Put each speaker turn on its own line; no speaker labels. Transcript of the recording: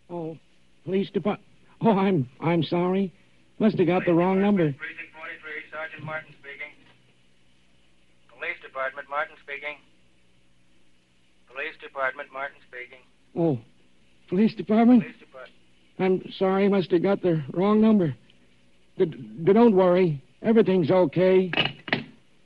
Oh, police department. Oh, I'm sorry. Must have got the wrong number.
Precinct 43, Sergeant Martin speaking. Police Department, Martin speaking. Police Department, Martin speaking.
Oh, police department?
Police Department.
I'm sorry. Must have got the wrong number. Don't worry. Everything's okay.